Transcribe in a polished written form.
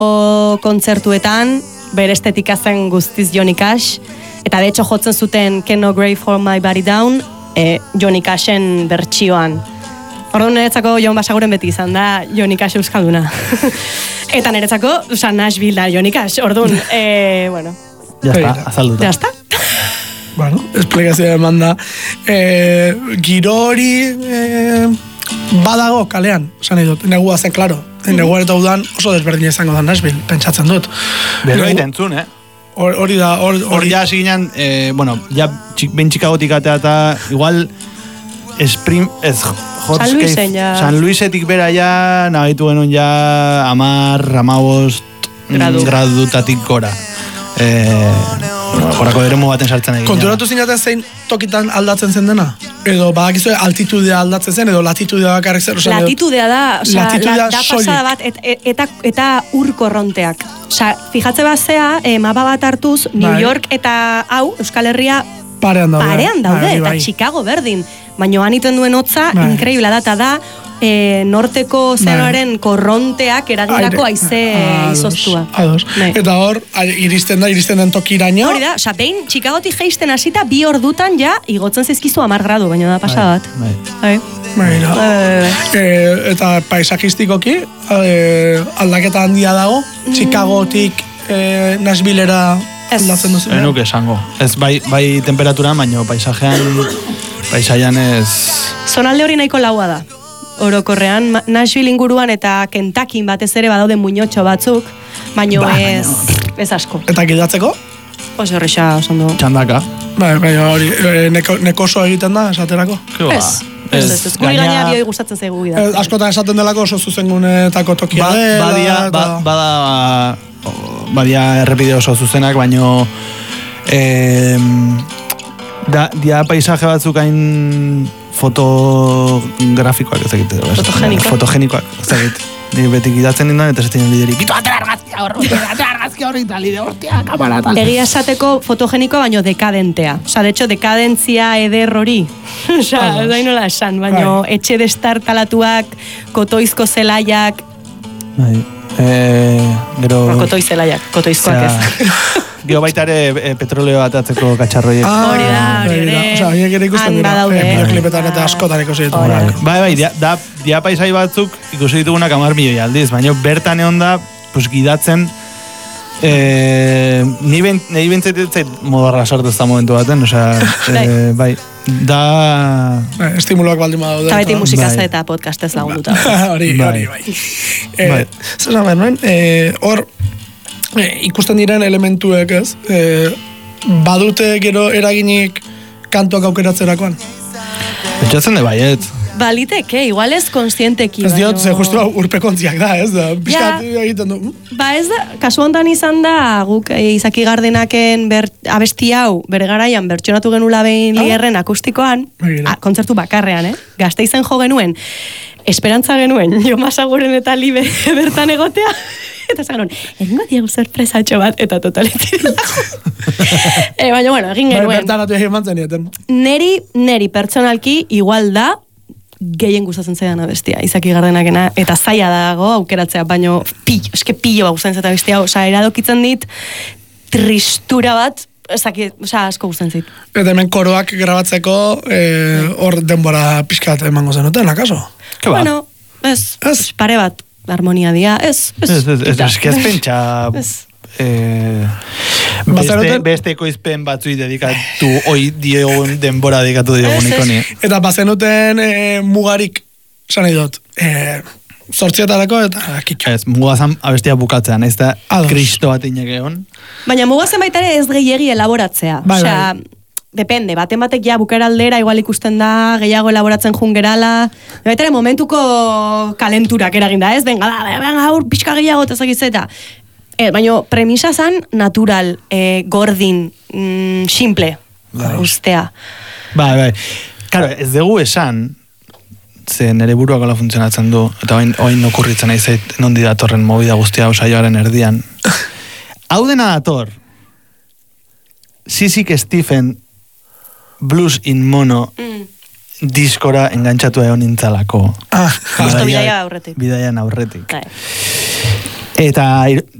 kontzertuetan, bere estetika zen guztiz Johnny Cash, eta de hecho jotzen zuten Can No Grave for My Body Down, Johnny Cashen bertsioan. Orduan niretzako Jon Basaguren beti izan da Johnny Cash euskalduna. Eta niretzako, Nashville da Johnny Cash, orduan, bueno. Ya está, azalduta. Ya está. Bueno, esplikazioa eman da. Giro hori badago kalean, esan nahi dut, negua zen, klaro. Neguan eta udan oso desberdina izango da Nashville, pentsatzen dut. Bero egiten zun, Hori da, hori ja ziginan, bueno, ja ben Chicagotik atea eta igual San Luisetik bera ja nahitu genuen ja 10-15 gradutatik gora. Gorako eremu baten sartzen egin. Konturatu zinaten zein tokitan aldatzen zen dena? Edo badakizue altitudea aldatzen zen, edo latitudea bakarrik zer? Latitudea da, da pasada bat, eta urkorronteak. Osa, fijatze bat zea, mapa bat hartuz, New York eta hau, Euskal Herria parean daude, eta Chicago berdin. Baina aniten duen hotza, inkreibla data da, norteko zeroaren korronteak eragindako aize izoztua. Eta hor, iristen den tokiraino. Hori da, oza, behin Chicagotik geisten hasita 2 ordutan ja, igotzen zizkizu 10 gradu, baina da pasadat. Eta paisajistikoki, aldaketa handia dago, Chicagotik Nashvillera aldatzen duzu. Enuk esango. Ez bai temperaturan, baina paisaian ez... Zonalde hori nahiko laua da. Orokorrean, Nashville inguruan eta Kentuckyn batez ere badaude muñotxo batzuk, baino ez asko. Eta gidatzeko? Oso horreixa, osondo. Txandaka. Baina hori, nekoso egiten da, esaterako? Ez. Guri gaina bioi gustatzen zaigu gidatzen. Askotan esaten delako oso zuzengunetako tokia dela. Badia errepide oso zuzenak, baino dia paisaje batzuk hain fotografikoak ez egite. Fotogenikoak ez egite. Ni betik idatzen nindan eta zestinen bideri. Bitu atera argazki horri tal, hostia, kamara tal. Egia esateko fotogenikoa baino dekadentea. Osa, de hecho, dekadentzia eder hori. Osa, da inola esan, baino etxe destartalatuak, kotoizko zelaiak. Kotoizkoak ez. Gero baita ere petroleo atatzeko katxarroiek. Hori da. Osa, horiek ere ikusten dira. Bideoklipetan eta askotan ikusi ditugunak. Bai, dia paisai batzuk ikusi ditugunak 10 milioi aldiz, baina bertan egon da, gidatzen, nahi bentzetetzait modorra sortu ez da momentu baten, bai. Da... Estimuloak baldin badaude. Eta beti musikazta eta podcastez lagunduta. Hori, bai. Zena behar nuen, hor, ikusten diren elementuek ez, badute gero eraginik kantuak aukeratzerakoan? Etxatzen de baiet. Baliteke, igual ez konstienteki. Ez diot, ze justu urpekontziak da, ez da, bizkat egiten du. Ba ez da, kasu hontan izan da, guk Izaki Gardenaken abesti hau, bere garaian bertsionatu genula behin Lierren akustikoan, kontzertu bakarrean, Gasteizen jo genuen, esperantza genuen, Jon Basaguren eta Libe bertan egotea, eta esan genuen, egingo diegu sorpresatxo bat, eta totaletiela. Baina, bueno, egin genuen. Bertanatu egin mantzen dieten. Neri pertsonalki igual da, gehien gustatzen zaidan abestia, Izaki Gardenakena, eta zaila dago aukeratzea, baino pillo gustatzen zaidan abestia, oza, eradokitzen dit, tristura bat, asko gustatzen zait. Eta hemen koroak grabatzeko, hor denbora pixkat emango zenuten, akaso? Bueno, ez, pare bat, harmonia dia, ez pentsa... Beste ekoizpen batzui dedikatu diogun denbora dedikatu diogun ikoni. Eta bazenuten mugarik, esan nahi dut, 8 eta kitxo. Ez, mugazan abestia bukatzean, ez da kristo bat inek egon. Baina mugazen baita ere ez gehiagi elaboratzea. Osea, depende, baten batek ja bukera aldera igual ikusten da, gehiago elaboratzen jungerala. Baita ere momentuko kalenturak eraginda, ez? Venga, aur pixka gehiago eta zakizeta. Baina premisa zan natural, gordin, simple, ustea. Bai. Claro, ez dugu esan, ze nere buruak ala funtzionatzen du, eta oin okurritzen nahi zait, nondi datorren movida guztia osaioaren erdian. Hau dena dator, Sissy Stephen Blues in Mono diskora engantzatu egon nintzalako. Bidaian aurretik. Bidaian aurretik. Eta